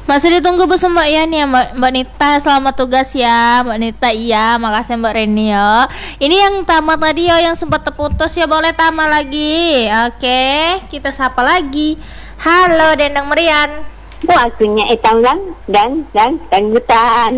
Masih ditunggu bersama Mbak Yani ya Mbak Nita. Selamat tugas ya Mbak Nita. Iya, makasih Mbak Reni ya. Ini yang tamat tadi ya, yang sempat terputus ya, boleh tamat lagi. Oke, kita sapa lagi. Halo Dendang Merian. Waktunya etang dan dangdutan.